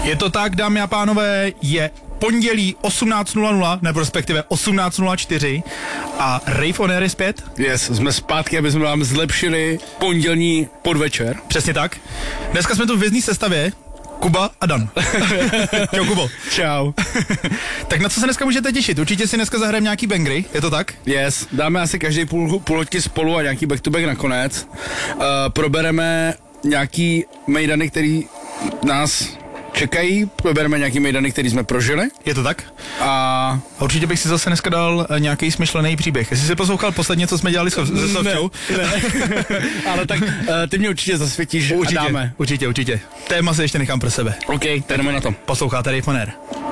Je to tak, dámy a pánové, je pondělí 18:00, nebo respektive 18:04 a Rave on Air je zpět. Yes, jsme zpátky, aby jsme vám zlepšili pondělní podvečer. Přesně tak. Dneska jsme tu v hvězdný sestavě, Kuba a Dan. Čau, Kubo. Čau. Tak na co se dneska můžete těšit? Určitě si dneska zahrajeme nějaký bangry, je to tak? Yes, dáme asi každý půl hoďky spolu a nějaký back to back nakonec. Probereme nějaký mejdany, který nás čekají, probereme nějaký mejdany, který jsme prožili. Je to tak? A určitě bych si zase dneska dal nějaký smyšlený příběh. Jestli jsi poslouchal posledně, co jsme dělali se Sofťou? Ne. Ale tak ty mě určitě zasvětíš určitě, a dáme. Určitě. Téma se ještě nechám pro sebe. OK, jdeme na to. Posloucháte Rave on Air.